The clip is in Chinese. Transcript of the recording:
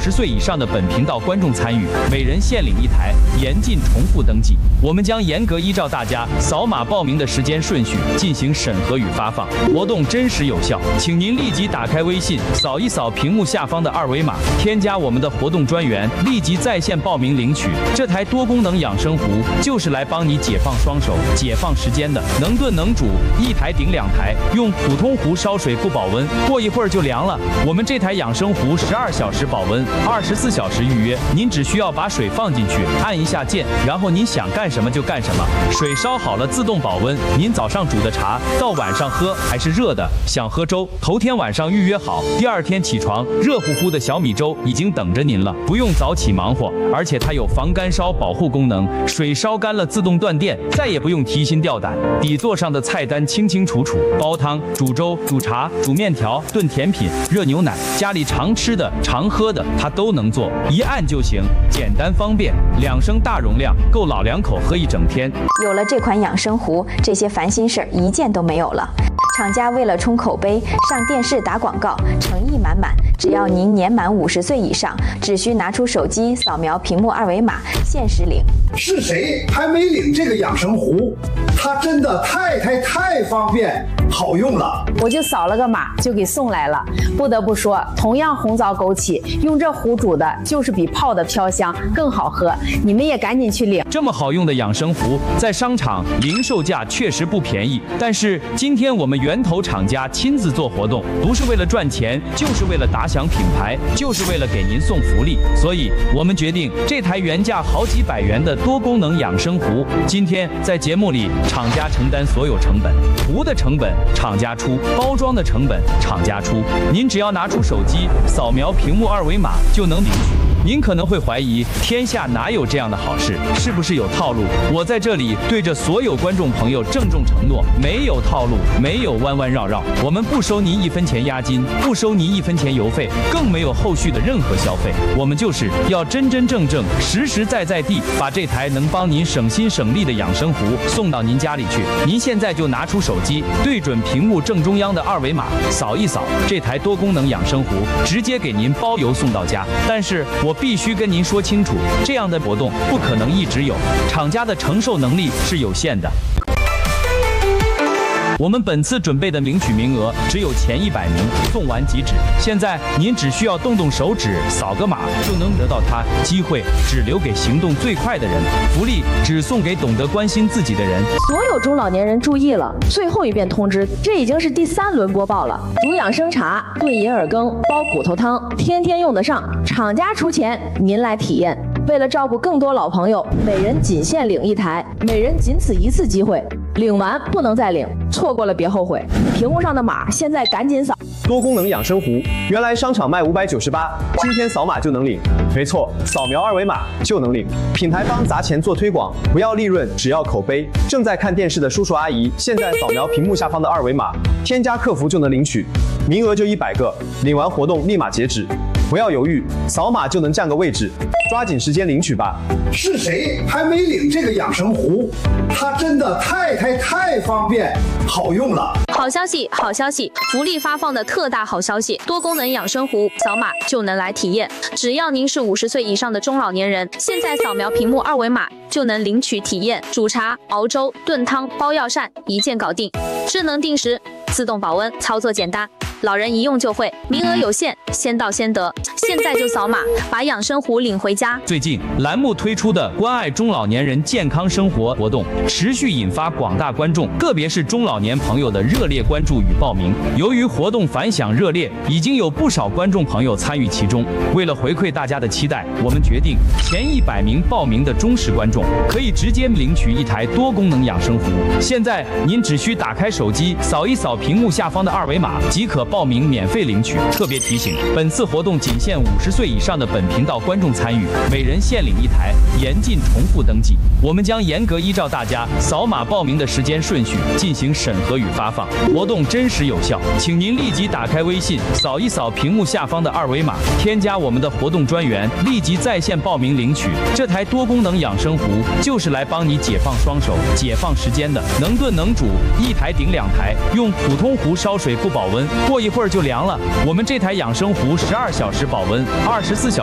岁以上的本频道观众参与，每人限领1台，严禁重复登记。我们将严格依照大家扫码报名的时间顺序进行审核与发放，活动真实有效，请您立即打开微信，扫一扫屏幕下方的2维码，添加我们的活动专员，立即在线报名领取。这台多功能养生壶就是来帮你解放双手、解放时间的，能炖能煮，1台顶2台，用普通壶烧水不保温，过一会儿就凉了。我们这台养生壶12小时保温，24小时预约，您只需要把水放进去，按一下键，然后您想干什么就干什么，水烧好了自动保温。您早上煮的茶到晚上喝还是热的，想喝粥，头天晚上预约好，第二天起床，热乎乎的小米粥已经等着您了，不用早起忙活，而且它有防干烧保护功能，水烧干了自动断电，再也不用提心吊胆。底座上的菜单清清楚楚，煲汤、煮粥、煮茶、煮面条、炖甜品、热牛奶，家里常吃的、常喝的，它都能做，一按就行，简单方便，2升大容量，够老两口喝一整天。 有了这款养生壶，这些烦心事儿一件都没有了。厂家为了冲口碑，上电视打广告，诚意满满。只要您年满50岁以上，只需拿出手机扫描屏幕2维码，限时领。 是谁还没领这个养生壶？它真的太方便好用了。 我就扫了个码就给送来了。不得不说，同样红枣枸杞，用这壶煮的就是比泡的飘香更好喝。你们也赶紧去领。 这么好用的养生壶，在商场零售价确实不便宜，但是今天我们源头厂家亲自做活动，不是为了赚钱，就是为了打响品牌，就是为了给您送福利。所以我们决定，这台原价好几百元的多功能养生壶，今天在节目里厂家承担所有成本，壶的成本厂家出，包装的成本厂家出，您只要拿出手机扫描屏幕2维码就能领取。您可能会怀疑，天下哪有这样的好事？是不是有套路？我在这里对着所有观众朋友郑重承诺，没有套路，没有弯弯绕绕，我们不收您1分钱押金，不收您1分钱邮费，更没有后续的任何消费。我们就是要真真正正、实实在在地把这台能帮您省心省力的养生壶送到您家里去。您现在就拿出手机，对准屏幕正中央的2维码，扫一扫，这台多功能养生壶直接给您包邮送到家。但是我必须跟您说清楚，这样的活动不可能一直有，厂家的承受能力是有限的。我们本次准备的领取名额只有前100名，送完即止。现在您只需要动动手指，扫个码就能得到它。机会只留给行动最快的人，福利只送给懂得关心自己的人。 所有中老年人注意了，最后一遍通知，这已经是第3轮播报了。煮养生茶、炖银耳羹、煲骨头汤，天天用得上。厂家出钱，您来体验。为了照顾更多老朋友，每人仅限领1台，每人仅此1次机会，领完不能再领，错过了别后悔。屏幕上的码现在赶紧扫。 多功能养生壶，原来商场卖598，今天扫码就能领。没错，扫描2维码就能领。品牌方砸钱做推广，不要利润，只要口碑。正在看电视的叔叔阿姨，现在扫描屏幕下方的2维码，添加客服就能领取，名额就100个，领完活动立马截止。不要犹豫，扫码就能占个位置，抓紧时间领取吧。 是谁还没领这个养生壶？它真的太方便好用了。 好消息，好消息！福利发放的特大好消息，多功能养生壶，扫码就能来体验。只要您是50岁以上的中老年人，现在扫描屏幕2维码就能领取体验。煮茶、熬粥、炖汤、包药膳，一键搞定。智能定时，自动保温，操作简单。老人一用就会，名额有限，先到先得。现在就扫码，把养生壶领回家。 最近栏目推出的关爱中老年人健康生活活动，持续引发广大观众，特别是中老年朋友的热烈关注与报名。由于活动反响热烈，已经有不少观众朋友参与其中。为了回馈大家的期待，我们决定前100名报名的忠实观众可以直接领取1台多功能养生壶。现在您只需打开手机，扫一扫屏幕下方的2维码，即可报名免费领取。特别提醒，本次活动仅限50岁以上的本频道观众参与，每人限领1台，严禁重复登记。我们将严格依照大家扫码报名的时间顺序进行审核与发放，活动真实有效，请您立即打开微信，扫一扫屏幕下方的2维码，添加我们的活动专员，立即在线报名领取。这台多功能养生壶就是来帮你解放双手、解放时间的，能炖能煮，1台顶2台，用普通壶烧水不保温，过一会儿就凉了。我们这台养生壶12小时保温，24小时